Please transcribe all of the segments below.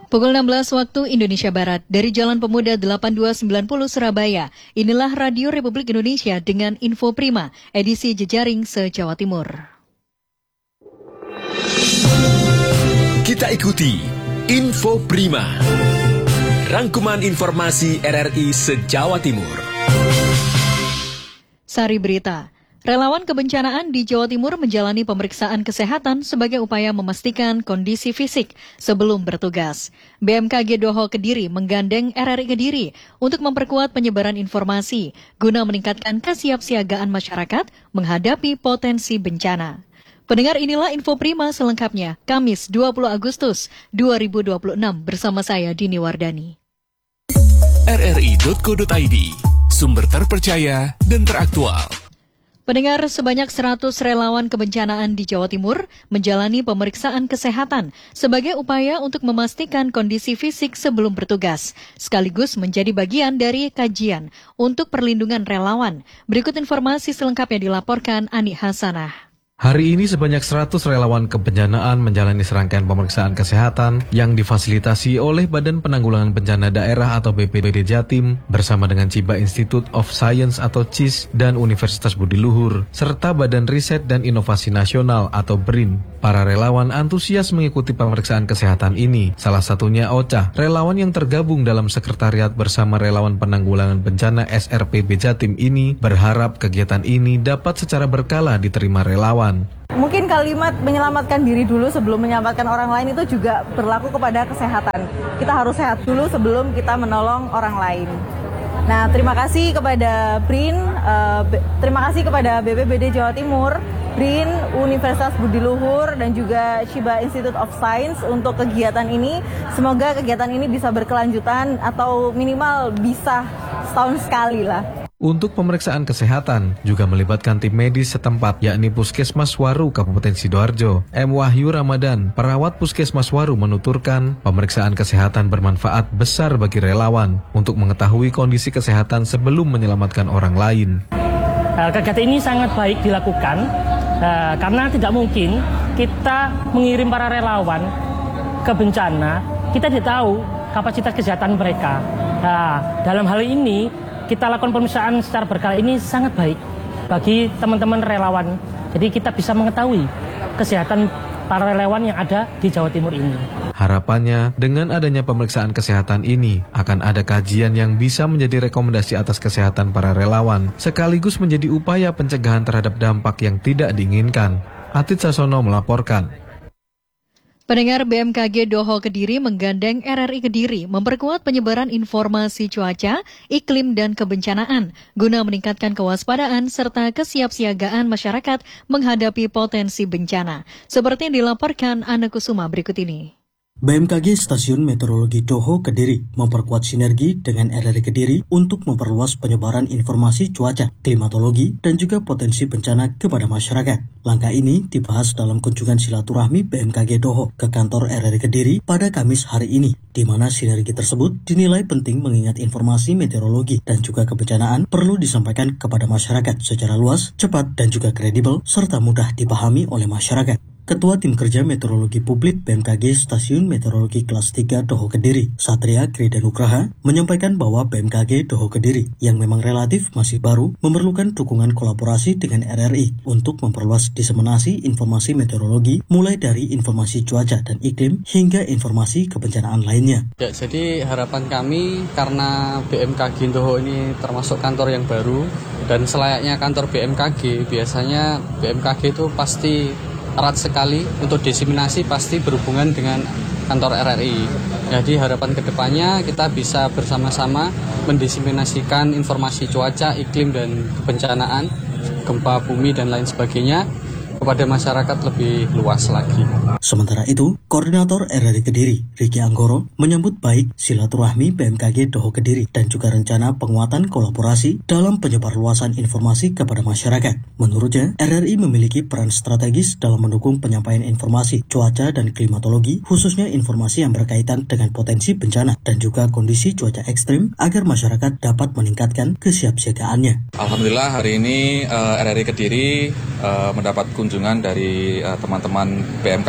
Pukul 16 waktu Indonesia Barat, dari Jalan Pemuda 8290 Surabaya, inilah Radio Republik Indonesia dengan Info Prima, edisi jejaring se-Jawa Timur. Kita ikuti Info Prima, rangkuman informasi RRI se-Jawa Timur. Sari berita. Relawan kebencanaan di Jawa Timur menjalani pemeriksaan kesehatan sebagai upaya memastikan kondisi fisik sebelum bertugas. BMKG Doho Kediri menggandeng RRI Kediri untuk memperkuat penyebaran informasi guna meningkatkan kesiapsiagaan masyarakat menghadapi potensi bencana. Pendengar, inilah Info Prima selengkapnya, Kamis 20 Agustus 2026 bersama saya Dini Wardani. RRI.co.id, sumber terpercaya dan teraktual. Pendengar, sebanyak 100 relawan kebencanaan di Jawa Timur menjalani pemeriksaan kesehatan sebagai upaya untuk memastikan kondisi fisik sebelum bertugas, sekaligus menjadi bagian dari kajian untuk perlindungan relawan. Berikut informasi selengkapnya dilaporkan Ani Hasanah. Hari ini sebanyak 100 relawan kebencanaan menjalani serangkaian pemeriksaan kesehatan yang difasilitasi oleh Badan Penanggulangan Bencana Daerah atau BPBD Jatim bersama dengan Ciba Institute of Science atau CIS dan Universitas Budi Luhur, serta Badan Riset dan Inovasi Nasional atau BRIN. Para relawan antusias mengikuti pemeriksaan kesehatan ini, salah satunya Ocha, relawan yang tergabung dalam sekretariat bersama relawan penanggulangan bencana SRPB Jatim ini berharap kegiatan ini dapat secara berkala diterima relawan. Mungkin kalimat menyelamatkan diri dulu sebelum menyelamatkan orang lain itu juga berlaku kepada kesehatan. Kita harus sehat dulu sebelum kita menolong orang lain. Nah, terima kasih kepada BRIN, terima kasih kepada BPBD Jawa Timur, BRIN, Universitas Budi Luhur, dan juga Ciba Institute of Science untuk kegiatan ini. Semoga kegiatan ini bisa berkelanjutan atau minimal bisa setahun sekali lah. Untuk pemeriksaan kesehatan juga melibatkan tim medis setempat, yakni Puskesmas Waru Kabupaten Sidoarjo. M. Wahyu Ramadan, perawat Puskesmas Waru, menuturkan pemeriksaan kesehatan bermanfaat besar bagi relawan untuk mengetahui kondisi kesehatan sebelum menyelamatkan orang lain. Kegiatan ini sangat baik dilakukan karena tidak mungkin kita mengirim para relawan ke bencana, kita tidak tahu kapasitas kesehatan mereka. Dalam hal ini kita lakukan pemeriksaan secara berkala ini sangat baik bagi teman-teman relawan. Jadi kita bisa mengetahui kesehatan para relawan yang ada di Jawa Timur ini. Harapannya dengan adanya pemeriksaan kesehatan ini akan ada kajian yang bisa menjadi rekomendasi atas kesehatan para relawan, sekaligus menjadi upaya pencegahan terhadap dampak yang tidak diinginkan. Atit Sasono melaporkan. Pendengar, BMKG Doho Kediri menggandeng RRI Kediri memperkuat penyebaran informasi cuaca, iklim, dan kebencanaan guna meningkatkan kewaspadaan serta kesiapsiagaan masyarakat menghadapi potensi bencana. Seperti yang dilaporkan Ana Kusuma berikut ini. BMKG Stasiun Meteorologi Doho Kediri memperkuat sinergi dengan RRI Kediri untuk memperluas penyebaran informasi cuaca, klimatologi, dan juga potensi bencana kepada masyarakat. Langkah ini dibahas dalam kunjungan silaturahmi BMKG Doho ke kantor RRI Kediri pada Kamis hari ini, di mana sinergi tersebut dinilai penting mengingat informasi meteorologi dan juga kebencanaan perlu disampaikan kepada masyarakat secara luas, cepat, dan juga kredibel, serta mudah dipahami oleh masyarakat. Ketua Tim Kerja Meteorologi Publik BMKG Stasiun Meteorologi Kelas 3 Doho Kediri, Satria Kridanugraha, menyampaikan bahwa BMKG Doho Kediri yang memang relatif masih baru memerlukan dukungan kolaborasi dengan RRI untuk memperluas diseminasi informasi meteorologi mulai dari informasi cuaca dan iklim hingga informasi kebencanaan lainnya. Ya, jadi harapan kami karena BMKG Doho ini termasuk kantor yang baru dan selayaknya kantor BMKG, biasanya BMKG itu pasti erat sekali untuk diseminasi, pasti berhubungan dengan kantor RRI. Jadi harapan kedepannya kita bisa bersama-sama mendiseminasikan informasi cuaca, iklim, dan kebencanaan, gempa bumi, dan lain sebagainya kepada masyarakat lebih luas lagi. Sementara itu, Koordinator RRI Kediri, Riki Anggoro, menyambut baik silaturahmi BMKG Doho Kediri dan juga rencana penguatan kolaborasi dalam penyebarluasan informasi kepada masyarakat. Menurutnya, RRI memiliki peran strategis dalam mendukung penyampaian informasi cuaca dan klimatologi, khususnya informasi yang berkaitan dengan potensi bencana dan juga kondisi cuaca ekstrim agar masyarakat dapat meningkatkan kesiapsiagaannya. Alhamdulillah hari ini RRI Kediri mendapat kunjungan dari teman-teman BMKG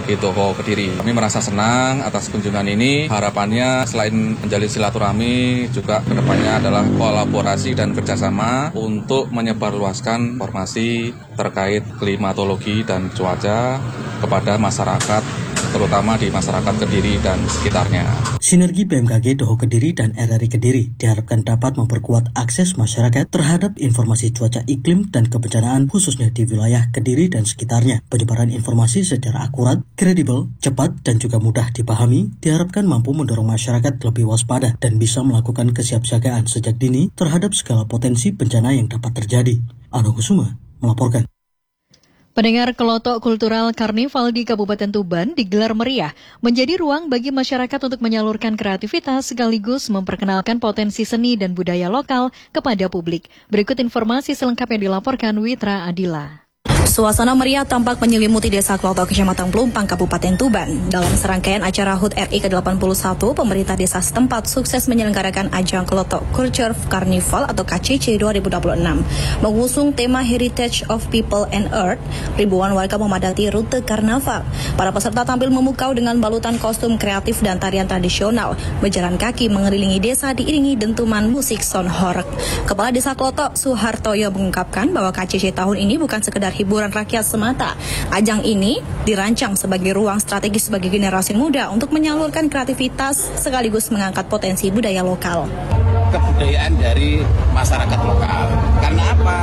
BMKG Toho Kediri. Kami merasa senang atas kunjungan ini. Harapannya selain menjalin silaturahmi, juga kedepannya adalah kolaborasi dan kerjasama untuk menyebarluaskan informasi terkait klimatologi dan cuaca kepada masyarakat, terutama di masyarakat Kediri dan sekitarnya. Sinergi BMKG Toho Kediri dan RRI Kediri diharapkan dapat memperkuat akses masyarakat terhadap informasi cuaca iklim dan kebencanaan khususnya di wilayah Kediri dan sekitarnya. Penyebaran informasi secara akurat, kredibel, cepat, dan juga mudah dipahami diharapkan mampu mendorong masyarakat lebih waspada dan bisa melakukan kesiapsiagaan sejak dini terhadap segala potensi bencana yang dapat terjadi. Ano Kusuma melaporkan. Pendengar, Kelotok Kultural Karnival di Kabupaten Tuban digelar meriah, menjadi ruang bagi masyarakat untuk menyalurkan kreativitas sekaligus memperkenalkan potensi seni dan budaya lokal kepada publik. Berikut informasi selengkapnya dilaporkan Witra Adila. Suasana meriah tampak menyelimuti Desa Kelotok, Kecamatan Pelumpang, Kabupaten Tuban. Dalam serangkaian acara HUT RI ke-81, pemerintah desa setempat sukses menyelenggarakan ajang Kelotok Culture Carnival atau KCC 2026. Mengusung tema Heritage of People and Earth, ribuan warga memadati rute karnaval. Para peserta tampil memukau dengan balutan kostum kreatif dan tarian tradisional, berjalan kaki mengelilingi desa diiringi dentuman musik sound horeg. Kepala Desa Kelotok, Suhartoyo, mengungkapkan bahwa KCC tahun ini bukan sekedar hiburan rakyat semata. Ajang ini dirancang sebagai ruang strategis bagi generasi muda untuk menyalurkan kreativitas sekaligus mengangkat potensi budaya lokal. Kebudayaan dari masyarakat lokal. Karena apa?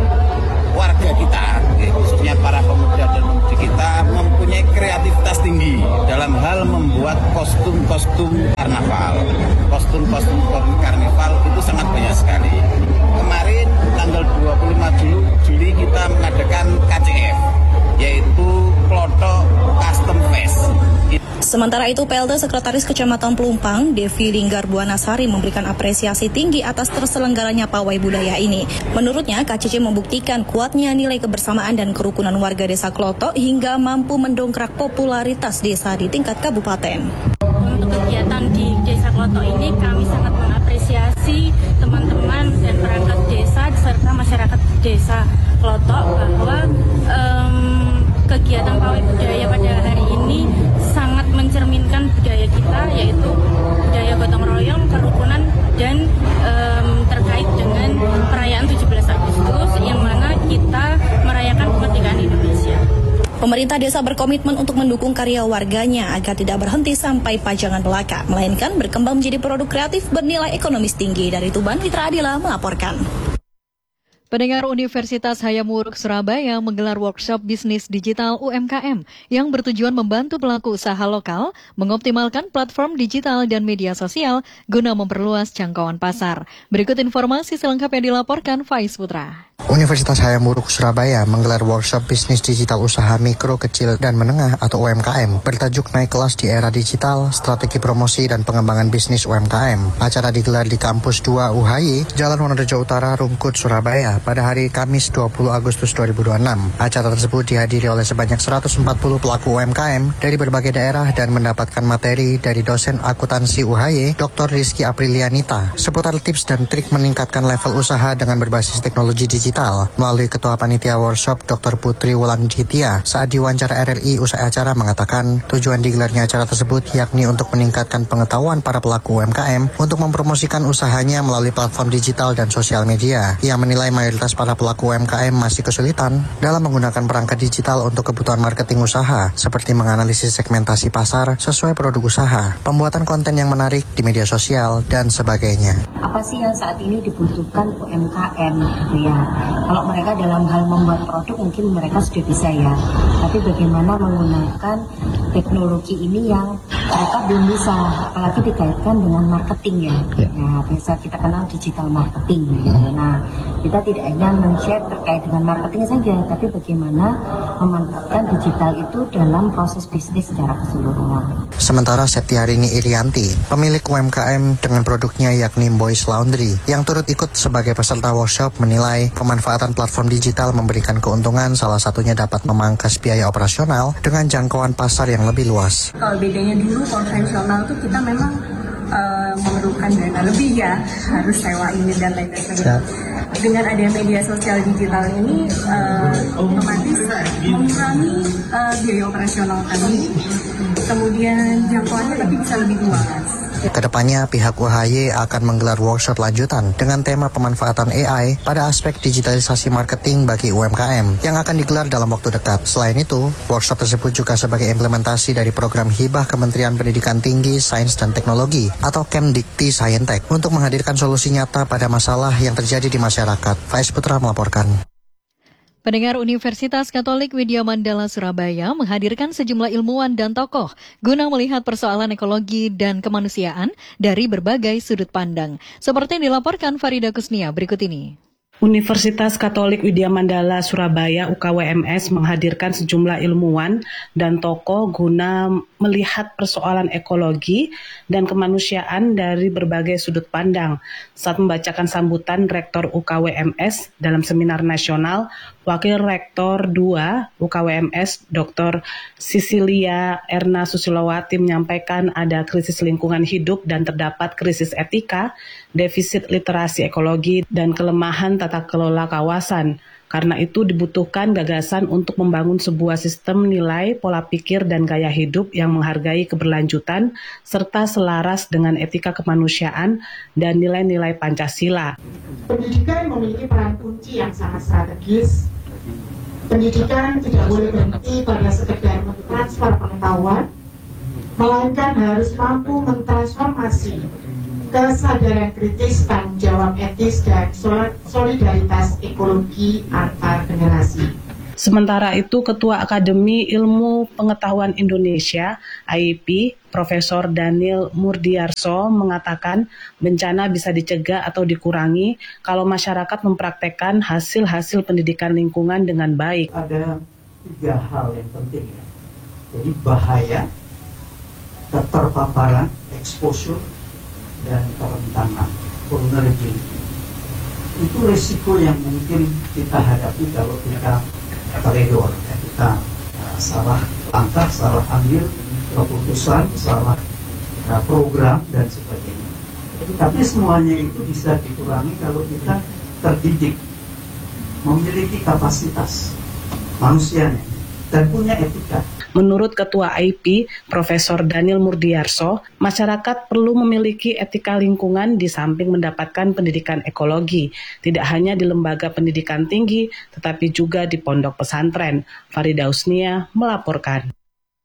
Warga kita, khususnya para pemuda dan pemudi kita, mempunyai kreativitas tinggi dalam hal membuat kostum-kostum karnaval. Kostum-kostum karnaval itu sangat banyak sekali. Kemarin tanggal 25 Juli kita mengadakan KCF, yaitu Kelotok Custom Fest. Sementara itu, PLT Sekretaris Kecamatan Pelumpang, Devi Linggar Buanasari, memberikan apresiasi tinggi atas terselenggaranya pawai budaya ini. Menurutnya, KCC membuktikan kuatnya nilai kebersamaan dan kerukunan warga Desa Kelotok hingga mampu mendongkrak popularitas desa di tingkat kabupaten. Untuk kegiatan di Desa Kelotok ini, kami sangat mengapresiasi teman-teman dan perangkat desa serta masyarakat Desa Kelotok bahwa kegiatan pawai budaya pada hari ini sangat mencerminkan budaya kita, yaitu budaya gotong royong, kerukunan, dan terkait dengan perayaan 17 Agustus yang mana kita merayakan kemerdekaan Indonesia. Pemerintah desa berkomitmen untuk mendukung karya warganya agar tidak berhenti sampai pajangan belaka, melainkan berkembang menjadi produk kreatif bernilai ekonomis tinggi. Dari Tuban, Witra Adila melaporkan. Pendengar, Universitas Hayam Wuruk Surabaya menggelar workshop bisnis digital UMKM yang bertujuan membantu pelaku usaha lokal mengoptimalkan platform digital dan media sosial guna memperluas jangkauan pasar. Berikut informasi selengkapnya dilaporkan Faiz Putra. Universitas Hayam Wuruk Surabaya menggelar workshop bisnis digital usaha mikro, kecil, dan menengah atau UMKM bertajuk Naik Kelas di Era Digital, Strategi Promosi dan Pengembangan Bisnis UMKM. Acara digelar di Kampus 2 UHY, Jalan Wonorejo Utara, Rungkut, Surabaya pada hari Kamis 20 Agustus 2026. Acara tersebut dihadiri oleh sebanyak 140 pelaku UMKM dari berbagai daerah dan mendapatkan materi dari dosen akuntansi UHY, Dr. Rizky Aprilianita, seputar tips dan trik meningkatkan level usaha dengan berbasis teknologi digital. Melalui Ketua Panitia Workshop Dr. Putri Wulandjitia saat diwawancara RRI usai acara mengatakan tujuan digelarnya acara tersebut yakni untuk meningkatkan pengetahuan para pelaku UMKM untuk mempromosikan usahanya melalui platform digital dan sosial media. Ia menilai mayoritas para pelaku UMKM masih kesulitan dalam menggunakan perangkat digital untuk kebutuhan marketing usaha seperti menganalisis segmentasi pasar sesuai produk usaha, pembuatan konten yang menarik di media sosial, dan sebagainya. Apa sih yang saat ini dibutuhkan UMKM gitu ya? Kalau mereka dalam hal membuat produk mungkin mereka sudah bisa ya, tapi bagaimana menggunakan teknologi ini yang mereka belum bisa, apalagi dikaitkan dengan marketing ya. Nah, biasa kita kenal digital marketing gitu. Nah, kita tidak hanya men-share terkait dengan marketing saja, tapi bagaimana memanfaatkan digital itu dalam proses bisnis secara keseluruhan. Sementara Septiarini Irianti, pemilik UMKM dengan produknya yakni Boys Laundry, yang turut ikut sebagai peserta workshop, menilai pemanfaatan platform digital memberikan keuntungan, salah satunya dapat memangkas biaya operasional dengan jangkauan pasar yang lebih luas. Kalau bedanya dulu konvensional tuh kita memang memerlukan dana lebih ya, harus sewa ini dan lain sebagainya. Dengan adanya media sosial digital ini otomatis mengurangi biaya operasional kami, kemudian jangkauannya tapi bisa lebih luas. Kedepannya, pihak UHY akan menggelar workshop lanjutan dengan tema pemanfaatan AI pada aspek digitalisasi marketing bagi UMKM yang akan digelar dalam waktu dekat. Selain itu, workshop tersebut juga sebagai implementasi dari program hibah Kementerian Pendidikan Tinggi, Sains dan Teknologi atau Kemdikti Saintek untuk menghadirkan solusi nyata pada masalah yang terjadi di masyarakat. Faiz Putra melaporkan. Pendengar, Universitas Katolik Widya Mandala Surabaya menghadirkan sejumlah ilmuwan dan tokoh guna melihat persoalan ekologi dan kemanusiaan dari berbagai sudut pandang. Seperti yang dilaporkan Farida Kusnia berikut ini. Universitas Katolik Widya Mandala Surabaya UKWMS menghadirkan sejumlah ilmuwan dan tokoh guna melihat persoalan ekologi dan kemanusiaan dari berbagai sudut pandang. Saat membacakan sambutan Rektor UKWMS dalam seminar nasional, Wakil Rektor 2 UKWMS Dr. Sisilia Erna Susilowati menyampaikan ada krisis lingkungan hidup dan terdapat krisis etika, defisit literasi ekologi, dan kelemahan tata kelola kawasan. Karena itu dibutuhkan gagasan untuk membangun sebuah sistem nilai, pola pikir, dan gaya hidup yang menghargai keberlanjutan serta selaras dengan etika kemanusiaan dan nilai-nilai Pancasila. Pendidikan memiliki peran kunci yang sangat strategis. Pendidikan tidak boleh berhenti pada sekedar mentransfer pengetahuan, melainkan harus mampu mentransformasi kesadaran kritis, tanggung jawab etis, dan solidaritas ekologi antar generasi. Sementara itu, Ketua Akademi Ilmu Pengetahuan Indonesia, AIP, Profesor Daniel Murdiarso mengatakan bencana bisa dicegah atau dikurangi kalau masyarakat mempraktekkan hasil-hasil pendidikan lingkungan dengan baik. Ada 3 hal yang penting ya. Jadi bahaya, keterpaparan, exposure, dan kerentanan, vulnerability. Itu resiko yang mungkin kita hadapi kalau kita teledor, kita salah langkah, salah ambil keputusan, salah program, dan sebagainya. Tapi semuanya itu bisa dikurangi kalau kita terdidik, memiliki kapasitas manusianya, dan punya etika. Menurut Ketua AIP, Profesor Daniel Murdiarso, masyarakat perlu memiliki etika lingkungan di samping mendapatkan pendidikan ekologi, tidak hanya di lembaga pendidikan tinggi, tetapi juga di pondok pesantren. Farida Usnia melaporkan.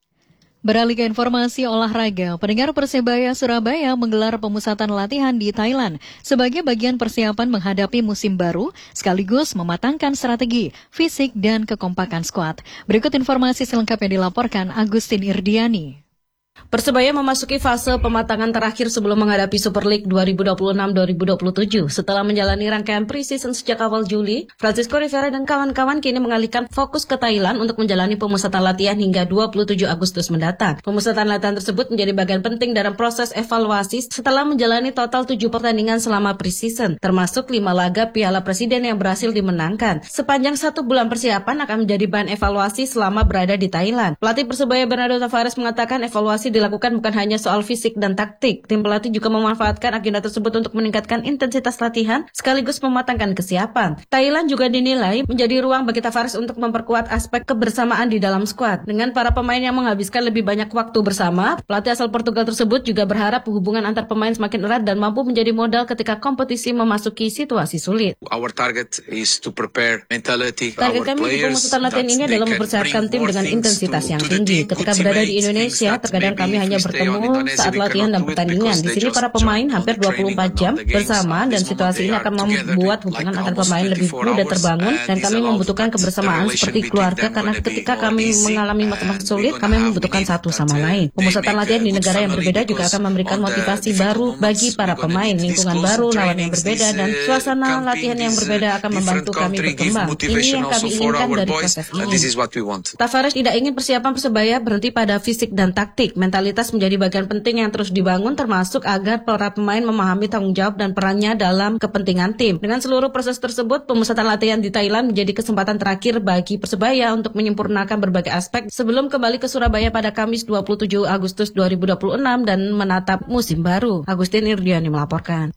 Beralih ke informasi olahraga, pendengar Persebaya Surabaya menggelar pemusatan latihan di Thailand sebagai bagian persiapan menghadapi musim baru sekaligus mematangkan strategi, fisik, dan kekompakan skuad. Berikut informasi selengkapnya dilaporkan Agustin Irdiani. Persebaya memasuki fase pematangan terakhir sebelum menghadapi Super League 2026-2027. Setelah menjalani rangkaian pre-season sejak awal Juli, Francisco Rivera dan kawan-kawan kini mengalihkan fokus ke Thailand untuk menjalani pemusatan latihan hingga 27 Agustus mendatang. Pemusatan latihan tersebut menjadi bagian penting dalam proses evaluasi setelah menjalani total 7 pertandingan selama pre-season, termasuk 5 laga Piala Presiden yang berhasil dimenangkan. Sepanjang 1 bulan persiapan akan menjadi bahan evaluasi selama berada di Thailand. Pelatih Persebaya Bernardo Tavares mengatakan evaluasi dilakukan bukan hanya soal fisik dan taktik. Tim pelatih juga memanfaatkan agenda tersebut untuk meningkatkan intensitas latihan sekaligus mematangkan kesiapan. Thailand juga dinilai menjadi ruang bagi Tavares untuk memperkuat aspek kebersamaan di dalam skuad. Dengan para pemain yang menghabiskan lebih banyak waktu bersama, pelatih asal Portugal tersebut juga berharap hubungan antar pemain semakin erat dan mampu menjadi modal ketika kompetisi memasuki situasi sulit. Our target is to prepare mentality. Target kami di pemusatan latihan ini adalah mempersiapkan tim dengan intensitas yang tinggi. Ketika berada di Indonesia, terkadang kami hanya bertemu saat latihan dan pertandingan. Di sini para pemain hampir 24 jam bersama dan situasi ini akan membuat hubungan antar pemain lebih mudah terbangun dan kami membutuhkan kebersamaan seperti keluarga karena ketika kami mengalami masa-masa sulit, kami membutuhkan satu sama lain. Pemusatan latihan di negara yang berbeda juga akan memberikan motivasi baru bagi para pemain, lingkungan baru, lawan yang berbeda, dan suasana latihan yang berbeda akan membantu kami berkembang. Ini yang kami inginkan dari proses ini. Tavares tidak ingin persiapan Persebaya berhenti pada fisik dan taktik. Mentalitas menjadi bagian penting yang terus dibangun, termasuk agar para pemain memahami tanggung jawab dan perannya dalam kepentingan tim. Dengan seluruh proses tersebut, pemusatan latihan di Thailand menjadi kesempatan terakhir bagi Persebaya untuk menyempurnakan berbagai aspek sebelum kembali ke Surabaya pada Kamis 27 Agustus 2026 dan menatap musim baru. Agustin Irdiani melaporkan.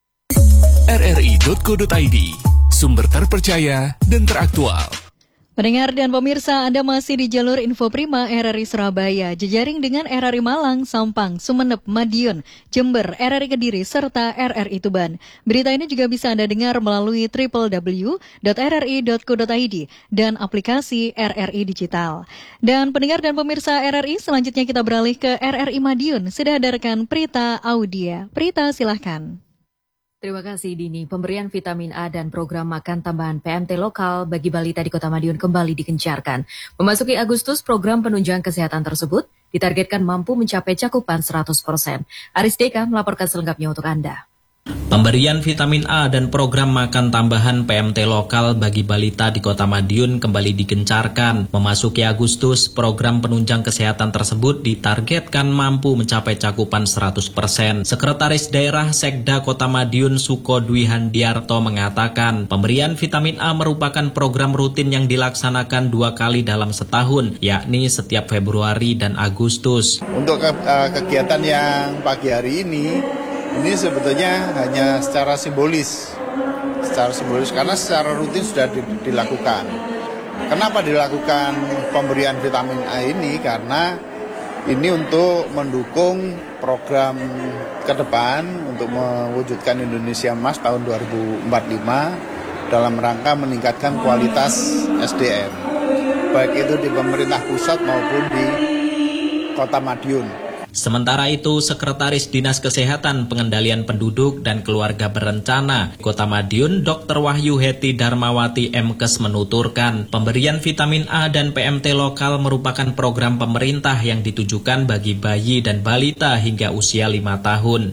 RRI.co.id, sumber terpercaya dan teraktual. Pendengar dan pemirsa, Anda masih di jalur Info Prima RRI Surabaya, jejaring dengan RRI Malang, Sampang, Sumeneb, Madiun, Jember, RRI Kediri, serta RRI Tuban. Berita ini juga bisa Anda dengar melalui www.rri.co.id dan aplikasi RRI Digital. Dan pendengar dan pemirsa RRI, selanjutnya kita beralih ke RRI Madiun. Sudah hadirkan Prita Audia. Prita, silahkan. Terima kasih Dini. Pemberian vitamin A dan program makan tambahan PMT lokal bagi balita di Kota Madiun kembali digencarkan. Memasuki Agustus, program penunjang kesehatan tersebut ditargetkan mampu mencapai cakupan 100%. Aris Deka melaporkan selengkapnya untuk Anda. Pemberian vitamin A dan program makan tambahan PMT lokal bagi balita di Kota Madiun kembali digencarkan. Memasuki Agustus, program penunjang kesehatan tersebut ditargetkan mampu mencapai cakupan 100%. Sekretaris Daerah Sekda Kota Madiun Suko Dwi Handiarto mengatakan, pemberian vitamin A merupakan program rutin yang dilaksanakan 2 kali dalam setahun, yakni setiap Februari dan Agustus. Untuk kegiatan yang pagi hari ini sebetulnya hanya secara simbolis karena secara rutin sudah dilakukan. Kenapa dilakukan pemberian vitamin A ini? Karena ini untuk mendukung program ke depan untuk mewujudkan Indonesia Emas tahun 2045 dalam rangka meningkatkan kualitas SDM, baik itu di pemerintah pusat maupun di Kota Madiun. Sementara itu, Sekretaris Dinas Kesehatan Pengendalian Penduduk dan Keluarga Berencana Kota Madiun, Dr. Wahyu Heti Darmawati MKes menuturkan, pemberian vitamin A dan PMT lokal merupakan program pemerintah yang ditujukan bagi bayi dan balita hingga usia 5 tahun.